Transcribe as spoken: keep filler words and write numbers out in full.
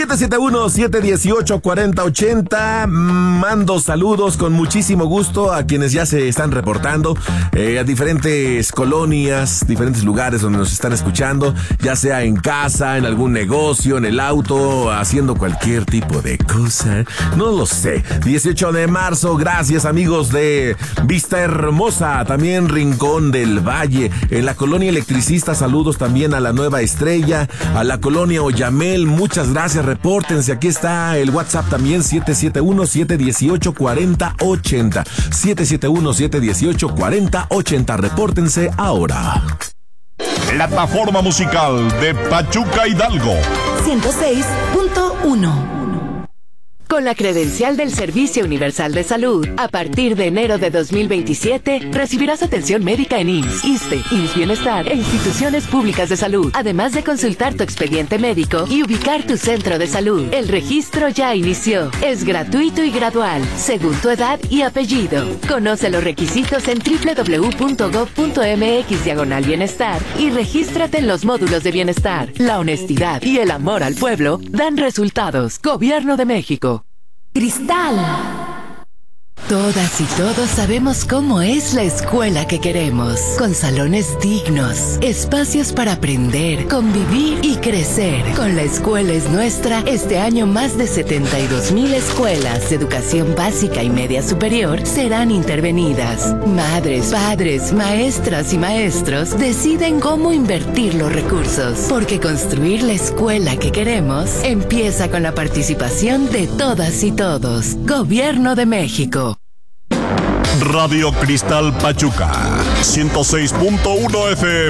siete siete uno, siete uno ocho, cuatro cero ocho cero. Mando saludos con muchísimo gusto a quienes ya se están reportando, eh, a diferentes colonias, diferentes lugares donde nos están escuchando, ya sea en casa, en algún negocio, en el auto, haciendo cualquier tipo de cosa. No lo sé. dieciocho de marzo, gracias amigos de Vista Hermosa, también Rincón del Valle, en la colonia Electricista, saludos también a la Nueva Estrella, a la colonia Oyamel, muchas gracias, repórtense, aquí está el WhatsApp también, siete siete uno, siete uno ocho, cuatro cero ocho cero, siete siete uno, siete uno ocho, cuatro cero ocho cero, repórtense ahora. Plataforma musical de Pachuca Hidalgo ciento seis punto uno. Con la credencial del Servicio Universal de Salud, a partir de enero de dos mil veintisiete, recibirás atención médica en I M S S, ISSSTE, I M S S Bienestar e instituciones públicas de salud, además de consultar tu expediente médico y ubicar tu centro de salud. El registro ya inició. Es gratuito y gradual, según tu edad y apellido. Conoce los requisitos en doble u doble u doble u punto gob punto eme equis diagonal bienestar y regístrate en los módulos de bienestar. La honestidad y el amor al pueblo dan resultados. Gobierno de México. Cristal. Todas y todos sabemos cómo es la escuela que queremos, con salones dignos, espacios para aprender, convivir y crecer. Con La Escuela es Nuestra, este año más de setenta y dos mil escuelas de educación básica y media superior serán intervenidas. Madres, padres, maestras y maestros deciden cómo invertir los recursos, porque construir la escuela que queremos empieza con la participación de todas y todos. Gobierno de México. Radio Cristal Pachuca ciento seis punto uno F